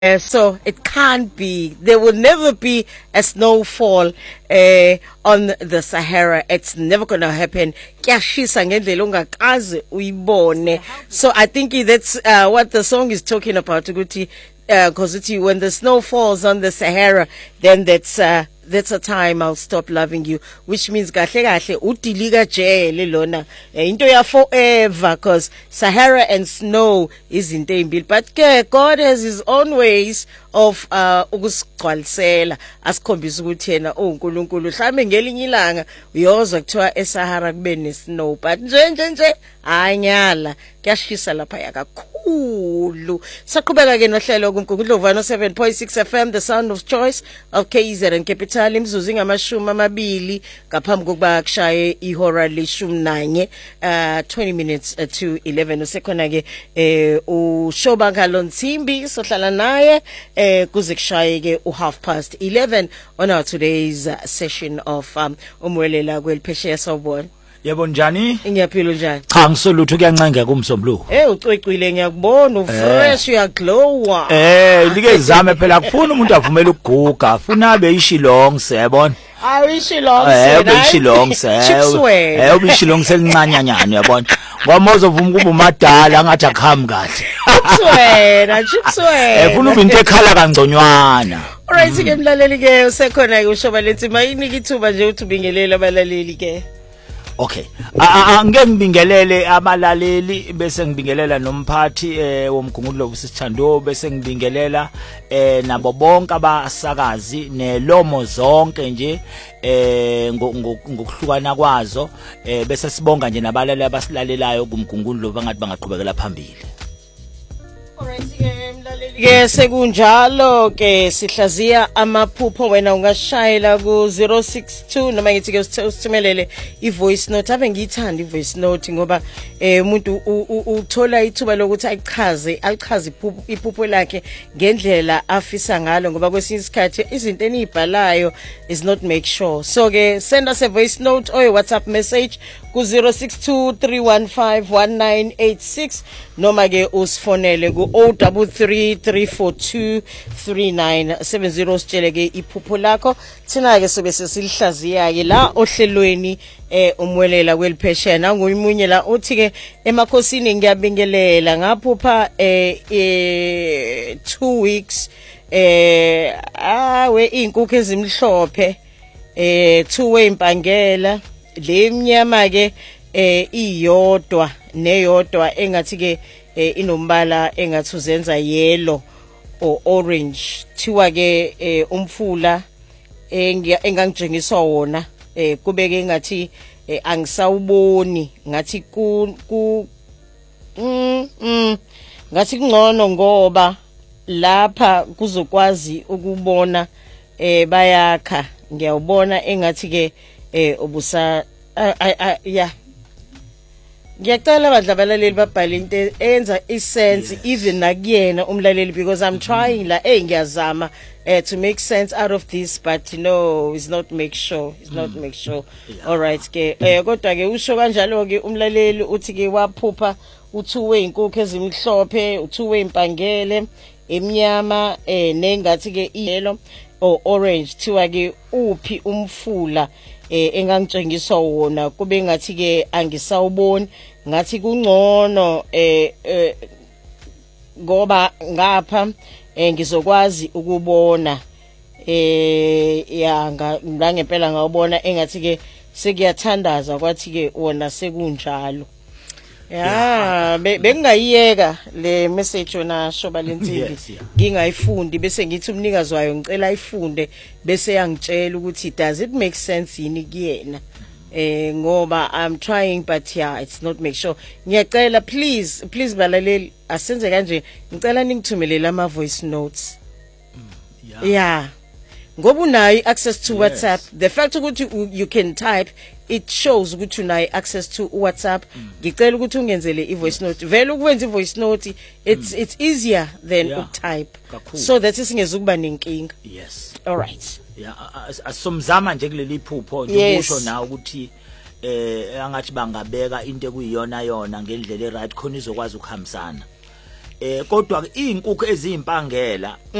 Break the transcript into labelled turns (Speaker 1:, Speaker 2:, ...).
Speaker 1: So it can't be. There will never be a snowfall on the Sahara. It's never going to happen. Kuyashisa ngendlela ongakaze uyibone. So I think that's what the song is talking about. Because when the snow falls on the Sahara, then that's a time I'll stop loving you, which means kahle kahle udiliga jele lona into ya forever, because Sahara and snow is into imbili, but God has his own ways of ukusigcwalisela asikhombisa ukuthi yena uNkulunkulu. Mhlawumbe ngelinye ilanga uyozwa kuthiwa eSahara kube nesnow, but nje anyala kuyashisa lapha yakakhulu. Saqhubeka ke nohlelo kuNkulunkulu 7.6 FM, the sound of choice of KZ and Capital. Imzuzu ngamashumi amabili ngaphambi kokuba kushaye ihora le-11 20 minutes to 11. Usekhona ke uShobakalo Ntsimbi sohlala naye kuze kushaye ke u11:30 on our today's session of umwelela kweliphesheya. Sawubona.
Speaker 2: Yebo njani?
Speaker 1: Ngiyaphila njani?
Speaker 2: Cha ngisolutho kuyancenge kumsombuluko.
Speaker 1: Ucwecwile ngiyakubona ufresh uyaglowa.
Speaker 2: Like zame phela akufuna umuntu avumela ukuguga, afuna abe ishilong siyabona.
Speaker 1: Ishilong
Speaker 2: ishilong ubishilong selincanyanyana uyabona. Ngoba uzovuma kuba umadala angathi akhambi kahle.
Speaker 1: Chipswena.
Speaker 2: Ufuna ube into ekhala kangconywana.
Speaker 1: Alright ke mlaleli ke usekhona ke ushoba lethi mayinika ithuba nje uthi ubingelele abalaleli ke.
Speaker 2: Okay. Ngeke ngibingelele abalaleli bese ngibingelela nomphathi womgungulo wesithando, bese ngibingelela nabo bonke abasakazi nelomo zonke nje ngokuhlukana kwazo, bese sibonga nje nabalali abasilalelayo kumgungulo bangathi bangaqhubekela phambili.
Speaker 1: Ke sekunjalo ke sihlaziya amaphupho. Wena ungashayela ku 062 noma ngithi ke usithumelele ivoice note. Ave ngiyithanda ivoice note ngoba umuntu uthola ithuba lokuthi ayichaze iphupho lakhe ngendlela afisa ngalo, ngoba kwesinye isikhathi izinto enizibhalayo is not make sure. So ke send us a voice note or a WhatsApp message ku 0623151986 noma ke usifonele ku 0333423970 sitshele ke iphupho lakho. Thina ke sobe sesilihlaziya ke la ohlelweni umwelela kweliphesheya. Nangumunye la uthi ke emakhosini ngiyabingelela ngaphupha 2 weeks we inkukhu ezimhlophe 2 way impangela lemnyama ke iyodwa neyodwa engathi ke inombala engathi uzenza yellow or orange. Thiwa ke umfula engangijengiswa wona kubeke engathi angisawuboni, ngathi ngathi kungcono ngoba lapha kuzokwazi ukubona bayakha. Ngiyawubona engathi ke ubusa ngiyacela abadla abalaleli babhale into enza isense even nakuyena umlaleli, because I'm trying la ngiyazama to make sense out of this, but no, it's not make sure. All right ke kodwa ke usho kanjalo ke umlaleli uthi ke waphupha u2 way inkukhu ezimhlophe, u2 way impangele emnyama nengathi ke yellow or orange. Thiwa ke uphi umfula engangitshengiswa wona kube ngathi ke angisawuboni, ngathi kungcono ngoba ngapha ngizokwazi ukubona ngempela ngawubona engathi ke sekuyathandaza kwathi ke wona sekunjalo. Bengayiyeka le message yona Shoba Lentsimbi ngingayifundi bese ngithi umnikazi wayo ngicela ayifunde bese yangitshela ukuthi does it make sense yini kuyena, ngoba I'm trying but it's not make sure. Ngiyacela please balaleli asenze kanje, ngicela ningithumelele ama voice notes. Ngoba unayo access to WhatsApp. The fact ukuthi you can type, it shows ukuthi unayo access to WhatsApp. Ngicela ukuthi ungenzele ivoice note. Vele ukwenza ivoice note it's easier than ukutype. So that isingezukuba nenkinga.
Speaker 2: Yes.
Speaker 1: All right.
Speaker 2: Asomzama nje kuleli phupho nje kusho na ukuthi angathi bangabeka into ekuyiyona yona ngendlela right khona izokwazi ukuhambisana. kodwa ke izinkukhu ezimpangela